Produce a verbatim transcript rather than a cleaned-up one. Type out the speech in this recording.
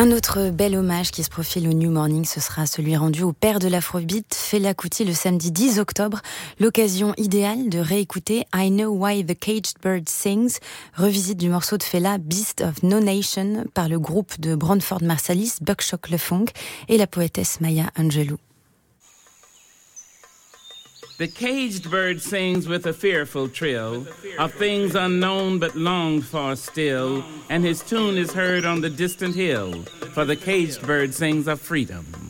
Un autre bel hommage qui se profile au New Morning, ce sera celui rendu au père de l'Afrobeat, Fela Kuti, le samedi dix octobre. L'occasion idéale de réécouter I Know Why the Caged Bird Sings, revisite du morceau de Fela Beast of No Nation par le groupe de Branford Marsalis, Buckshot Lefong et la poétesse Maya Angelou. The caged bird sings with a fearful trill of things unknown but longed for still, and his tune is heard on the distant hill, for the caged bird sings of freedom.